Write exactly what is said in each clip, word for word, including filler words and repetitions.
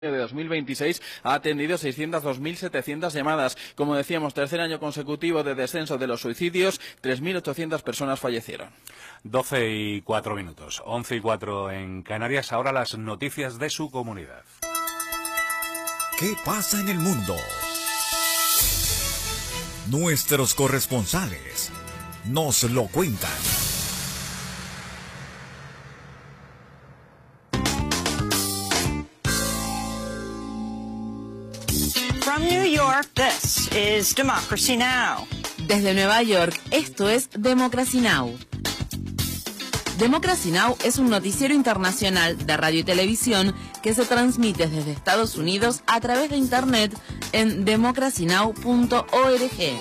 de dos mil veintiséis ha atendido seiscientas dos mil setecientas llamadas. Como decíamos, tercer año consecutivo de descenso de los suicidios, tres mil ochocientas personas fallecieron. doce y cuatro minutos, once y cuatro en Canarias. Ahora las noticias de su comunidad. ¿Qué pasa en el mundo? Nuestros corresponsales nos lo cuentan. From New York, this is Democracy Now! Desde Nueva York, esto es Democracy Now! Democracy Now! Es un noticiero internacional de radio y televisión que se transmite desde Estados Unidos a través de Internet en democracy now punto org.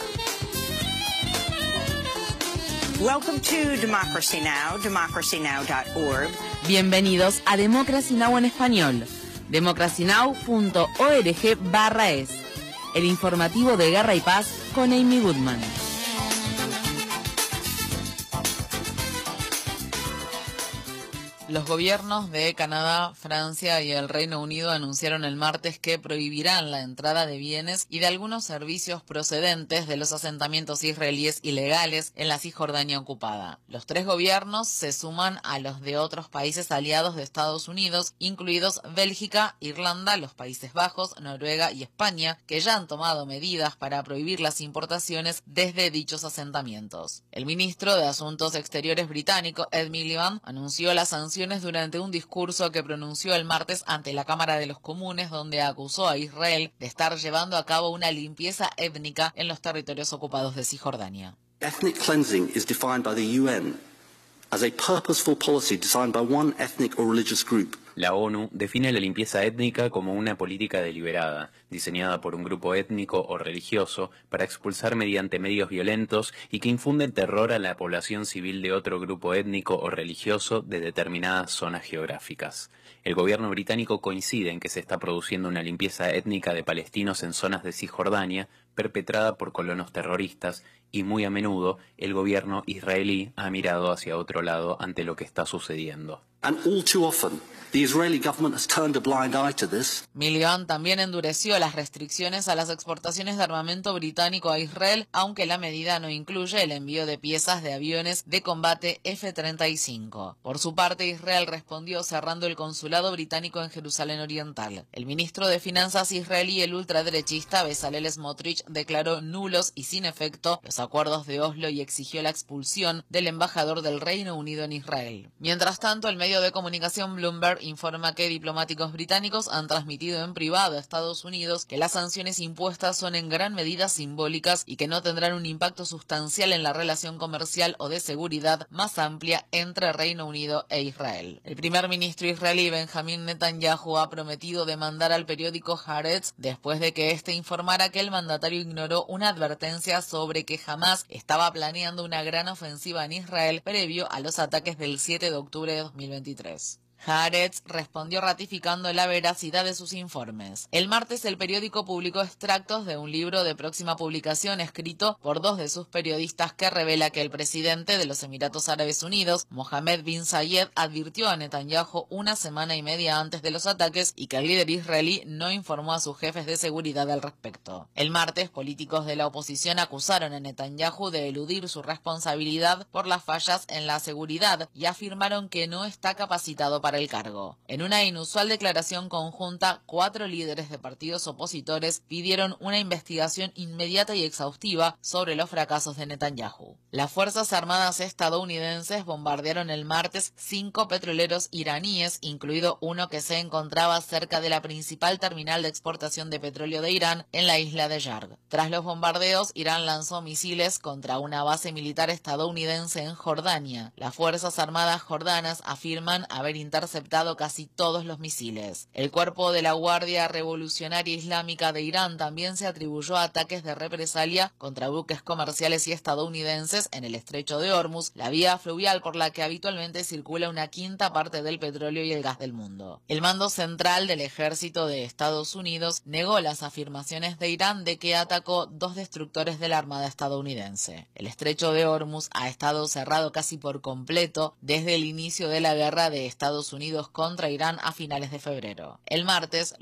Welcome to Democracy Now!, democracy now dot org. Bienvenidos a Democracy Now! En español. democracy now punto org barra es. El informativo de Guerra y Paz con Amy Goodman. Los gobiernos de Canadá, Francia y el Reino Unido anunciaron el martes que prohibirán la entrada de bienes y de algunos servicios procedentes de los asentamientos israelíes ilegales en la Cisjordania ocupada. Los tres gobiernos se suman a los de otros países aliados de Estados Unidos, incluidos Bélgica, Irlanda, los Países Bajos, Noruega y España, que ya han tomado medidas para prohibir las importaciones desde dichos asentamientos. El ministro de Asuntos Exteriores británico, Ed Miliband, anunció las sanciones durante un discurso que pronunció el martes ante la Cámara de los Comunes, donde acusó a Israel de estar llevando a cabo una limpieza étnica en los territorios ocupados de Cisjordania. Ethnic cleansing is defined by the U N as a purposeful policy designed by one ethnic or religious group. La ONU define la limpieza étnica como una política deliberada, diseñada por un grupo étnico o religioso para expulsar mediante medios violentos y que infunde terror a la población civil de otro grupo étnico o religioso de determinadas zonas geográficas. El gobierno británico coincide en que se está produciendo una limpieza étnica de palestinos en zonas de Cisjordania perpetrada por colonos terroristas y muy a menudo el gobierno israelí ha mirado hacia otro lado ante lo que está sucediendo. And all too often, the Israeli government has turned a blind eye to this. Miliband también endureció las restricciones a las exportaciones de armamento británico a Israel, aunque la medida no incluye el envío de piezas de aviones de combate F treinta y cinco. Por su parte, Israel respondió cerrando el consulado británico en Jerusalén Oriental. El ministro de Finanzas israelí, el ultraderechista Bezalel Smotrich, declaró nulos y sin efecto los acuerdos de Oslo y exigió la expulsión del embajador del Reino Unido en Israel. Mientras tanto, el medio de comunicación Bloomberg informa que diplomáticos británicos han transmitido en privado a Estados Unidos que las sanciones impuestas son en gran medida simbólicas y que no tendrán un impacto sustancial en la relación comercial o de seguridad más amplia entre Reino Unido e Israel. El primer ministro israelí Benjamin Netanyahu ha prometido demandar al periódico Haaretz después de que éste informara que el mandatario ignoró una advertencia sobre que Hamás estaba planeando una gran ofensiva en Israel previo a los ataques del siete de octubre de dos mil veintitrés. Haaretz respondió ratificando la veracidad de sus informes. El martes el periódico publicó extractos de un libro de próxima publicación escrito por dos de sus periodistas que revela que el presidente de los Emiratos Árabes Unidos, Mohammed bin Zayed, advirtió a Netanyahu una semana y media antes de los ataques y que el líder israelí no informó a sus jefes de seguridad al respecto. El martes, políticos de la oposición acusaron a Netanyahu de eludir su responsabilidad por las fallas en la seguridad y afirmaron que no está capacitado para el cargo. En una inusual declaración conjunta, cuatro líderes de partidos opositores pidieron una investigación inmediata y exhaustiva sobre los fracasos de Netanyahu. Las Fuerzas Armadas estadounidenses bombardearon el martes cinco petroleros iraníes, incluido uno que se encontraba cerca de la principal terminal de exportación de petróleo de Irán en la isla de Yarg. Tras los bombardeos, Irán lanzó misiles contra una base militar estadounidense en Jordania. Las Fuerzas Armadas jordanas afirman haber interceptado interceptado casi todos los misiles. El cuerpo de la Guardia Revolucionaria Islámica de Irán también se atribuyó a ataques de represalia contra buques comerciales y estadounidenses en el estrecho de Hormuz, la vía fluvial por la que habitualmente circula una quinta parte del petróleo y el gas del mundo. El mando central del ejército de Estados Unidos negó las afirmaciones de Irán de que atacó dos destructores de la Armada estadounidense. El estrecho de Hormuz ha estado cerrado casi por completo desde el inicio de la guerra de Estados Estados Unidos contra Irán a finales de febrero. El martes,